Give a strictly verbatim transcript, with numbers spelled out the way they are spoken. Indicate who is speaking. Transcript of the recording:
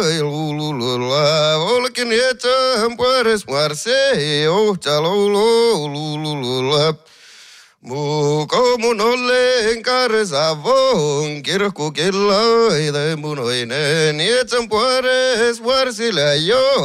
Speaker 1: lululula, olkin jätän puores marse, ohta lululula. Muko mun ollen karsavon, kirkku kelloide munoinen, jätän puores varsilla jo.